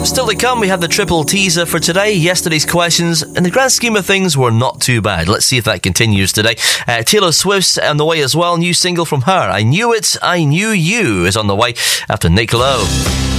Still to come, we have the triple teaser for today. Yesterday's questions, in the grand scheme of things, were not too bad. Let's see if that continues today. Taylor Swift's on the way as well. New single from her, I Knew It, I Knew You, is on the way after Nick Lowe.